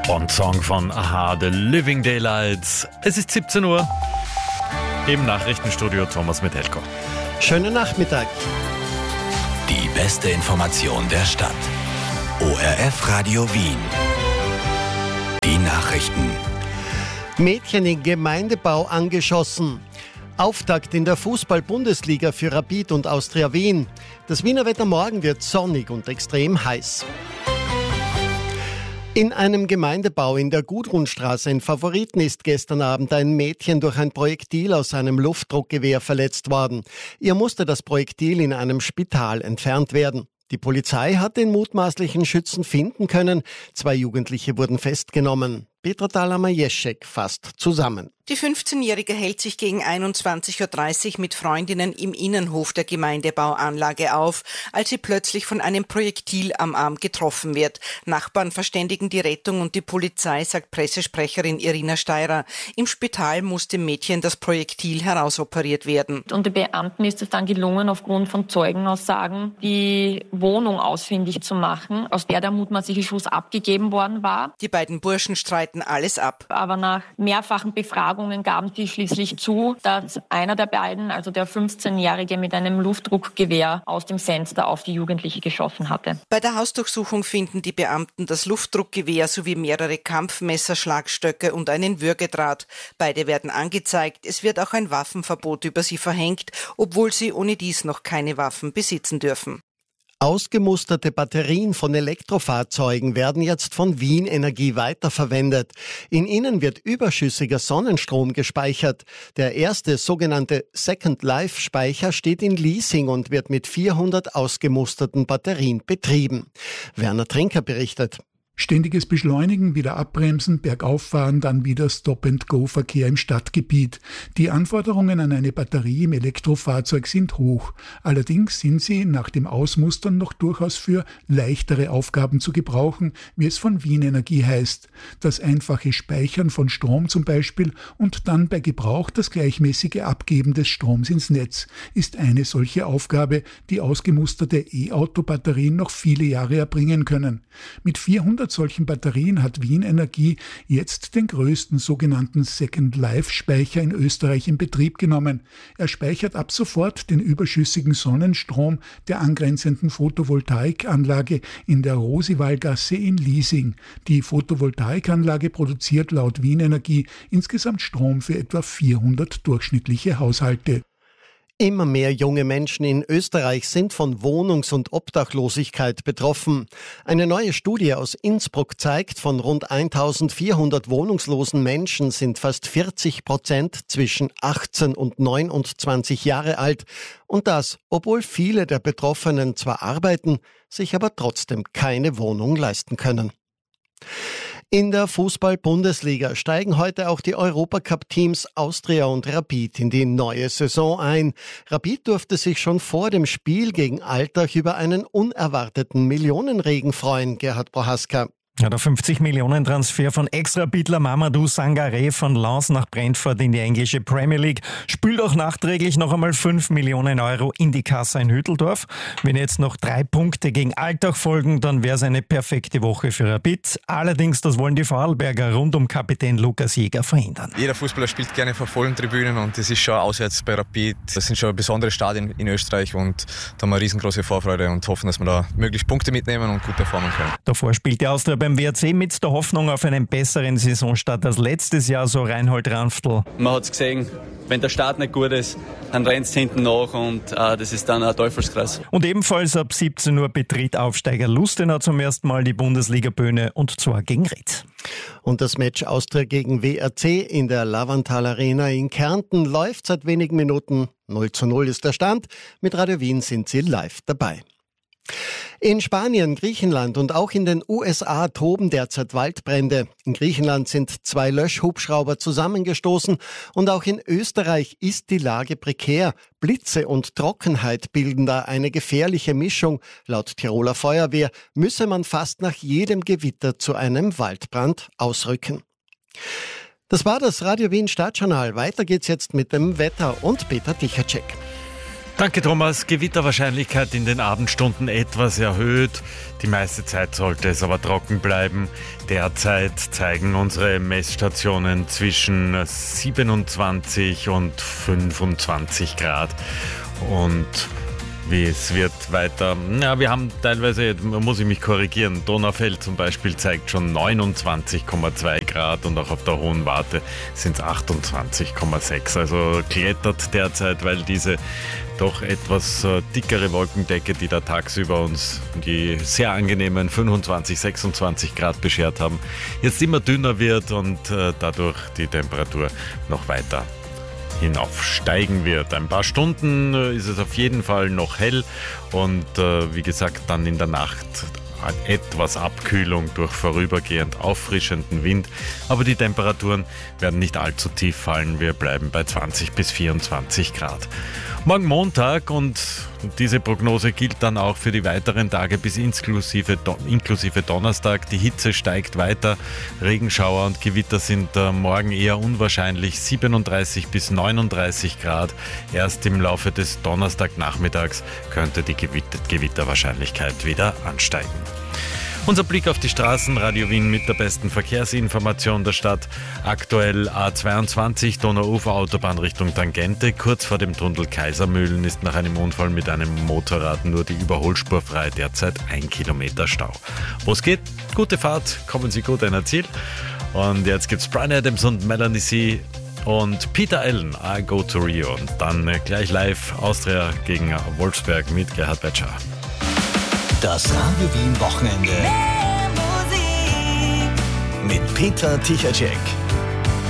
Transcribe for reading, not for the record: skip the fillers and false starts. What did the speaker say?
Song von Aha, The Living Daylights. Es ist 17 Uhr. Im Nachrichtenstudio Thomas Metelko. Schönen Nachmittag. Die beste Information der Stadt. ORF Radio Wien. Die Nachrichten. Mädchen in Gemeindebau angeschossen. Auftakt in der Fußball-Bundesliga für Rapid und Austria Wien. Das Wiener Wetter morgen wird sonnig und extrem heiß. In einem Gemeindebau in der Gudrunstraße in Favoriten ist gestern Abend ein Mädchen durch ein Projektil aus einem Luftdruckgewehr verletzt worden. Ihr musste das Projektil in einem Spital entfernt werden. Die Polizei hat den mutmaßlichen Schützen finden können. 2 Jugendliche wurden festgenommen. Petra Thalhammer-Jeschek fasst zusammen. Die 15-Jährige hält sich gegen 21.30 Uhr mit Freundinnen im Innenhof der Gemeindebauanlage auf, als sie plötzlich von einem Projektil am Arm getroffen wird. Nachbarn verständigen die Rettung und die Polizei, sagt Pressesprecherin Irina Steirer. Im Spital muss dem Mädchen das Projektil herausoperiert werden. Und den Beamten ist es dann gelungen, aufgrund von Zeugenaussagen die Wohnung ausfindig zu machen, aus der mutmaßliche Schuss abgegeben worden war. Die beiden Burschen streiten alles ab. Aber nach mehrfachen Befragungen gaben sie schließlich zu, dass einer der beiden, also der 15-Jährige, mit einem Luftdruckgewehr aus dem Fenster auf die Jugendliche geschossen hatte. Bei der Hausdurchsuchung finden die Beamten das Luftdruckgewehr sowie mehrere Kampfmesser, Schlagstöcke und einen Würgedraht. Beide werden angezeigt. Es wird auch ein Waffenverbot über sie verhängt, obwohl sie ohne dies noch keine Waffen besitzen dürfen. Ausgemusterte Batterien von Elektrofahrzeugen werden jetzt von Wien Energie weiterverwendet. In ihnen wird überschüssiger Sonnenstrom gespeichert. Der erste sogenannte Second Life Speicher steht in Liesing und wird mit 400 ausgemusterten Batterien betrieben. Werner Trinker berichtet. Ständiges Beschleunigen, wieder abbremsen, bergauffahren, dann wieder Stop-and-Go-Verkehr im Stadtgebiet. Die Anforderungen an eine Batterie im Elektrofahrzeug sind hoch. Allerdings sind sie nach dem Ausmustern noch durchaus für leichtere Aufgaben zu gebrauchen, wie es von Wien Energie heißt. Das einfache Speichern von Strom zum Beispiel und dann bei Gebrauch das gleichmäßige Abgeben des Stroms ins Netz ist eine solche Aufgabe, die ausgemusterte E-Auto-Batterien noch viele Jahre erbringen können. Mit 400 solchen Batterien hat Wien Energie jetzt den größten sogenannten Second Life Speicher in Österreich in Betrieb genommen. Er speichert ab sofort den überschüssigen Sonnenstrom der angrenzenden Photovoltaikanlage in der Rosiwallgasse in Liesing. Die Photovoltaikanlage produziert laut Wien Energie insgesamt Strom für etwa 400 durchschnittliche Haushalte. Immer mehr junge Menschen in Österreich sind von Wohnungs- und Obdachlosigkeit betroffen. Eine neue Studie aus Innsbruck zeigt, von rund 1400 wohnungslosen Menschen sind fast 40% zwischen 18 und 29 Jahre alt. Und das, obwohl viele der Betroffenen zwar arbeiten, sich aber trotzdem keine Wohnung leisten können. In der Fußball-Bundesliga steigen heute auch die Europacup-Teams Austria und Rapid in die neue Saison ein. Rapid durfte sich schon vor dem Spiel gegen Altach über einen unerwarteten Millionenregen freuen, Gerhard Prohaska. Ja, der 50-Millionen-Transfer von Ex-Rapidler Mamadou Sangaré von Lens nach Brentford in die englische Premier League spült auch nachträglich noch einmal 5 Millionen Euro in die Kasse in Hütteldorf. Wenn jetzt noch 3 Punkte gegen Altach folgen, dann wäre es eine perfekte Woche für Rapid. Allerdings, das wollen die Vorarlberger rund um Kapitän Lukas Jäger verhindern. Jeder Fußballer spielt gerne vor vollen Tribünen und das ist schon auswärts bei Rapid. Das sind schon besondere Stadien in Österreich und da haben wir riesengroße Vorfreude und hoffen, dass wir da möglichst Punkte mitnehmen und gut performen können. Davor spielt die Austria beim WRC mit der Hoffnung auf einen besseren Saisonstart als letztes Jahr, so Reinhold Ranftl. Man hat es gesehen, wenn der Start nicht gut ist, dann rennt es hinten nach und das ist dann ein Teufelskreis. Und ebenfalls ab 17 Uhr betritt Aufsteiger Lustenau zum ersten Mal die Bundesliga-Bühne und zwar gegen Ried. Und das Match Austria gegen WRC in der Lavantal Arena in Kärnten läuft seit wenigen Minuten. 0:0 ist der Stand. Mit Radio Wien sind Sie live dabei. In Spanien, Griechenland und auch in den USA toben derzeit Waldbrände. In Griechenland sind 2 Löschhubschrauber zusammengestoßen und auch in Österreich ist die Lage prekär. Blitze und Trockenheit bilden da eine gefährliche Mischung. Laut Tiroler Feuerwehr müsse man fast nach jedem Gewitter zu einem Waldbrand ausrücken. Das war das Radio Wien Stadtjournal. Weiter geht's jetzt mit dem Wetter und Peter Tichacek. Danke, Thomas. Gewitterwahrscheinlichkeit in den Abendstunden etwas erhöht. Die meiste Zeit sollte es aber trocken bleiben. Derzeit zeigen unsere Messstationen zwischen 27 und 25 Grad. Und wie es wird weiter. Ja, wir haben teilweise, muss ich mich korrigieren, Donaufeld zum Beispiel zeigt schon 29,2 Grad und auch auf der Hohen Warte sind es 28,6. Also klettert derzeit, weil diese doch etwas dickere Wolkendecke, die da tagsüber uns die sehr angenehmen 25, 26 Grad beschert haben, jetzt immer dünner wird und dadurch die Temperatur noch weiter hinaufsteigen wird. Ein paar Stunden ist es auf jeden Fall noch hell und wie gesagt dann in der Nacht etwas Abkühlung durch vorübergehend auffrischenden Wind, aber die Temperaturen werden nicht allzu tief fallen. Wir bleiben bei 20 bis 24 Grad. Morgen Montag, und diese Prognose gilt dann auch für die weiteren Tage bis inklusive Donnerstag. Die Hitze steigt weiter. Regenschauer und Gewitter sind morgen eher unwahrscheinlich. 37 bis 39 Grad. Erst im Laufe des Donnerstagnachmittags könnte die Gewitterwahrscheinlichkeit wieder ansteigen. Unser Blick auf die Straßen, Radio Wien mit der besten Verkehrsinformation der Stadt. Aktuell A22 Donauufer-Autobahn Richtung Tangente. Kurz vor dem Tunnel Kaisermühlen ist nach einem Unfall mit einem Motorrad nur die Überholspur frei. Derzeit 1 Kilometer Stau. Wo es geht, gute Fahrt, kommen Sie gut an Ihr Ziel. Und jetzt gibt's Bryan Adams und Melanie C. und Peter Allen, I Go to Rio. Und dann gleich live Austria gegen Wolfsberg mit Gerhard Betscher. Das Radio Wien Wochenende mit Peter Tichacek.